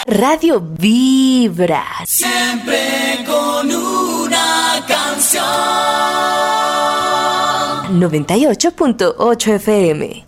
Radio Vibra. Siempre con una canción. 98.8 FM.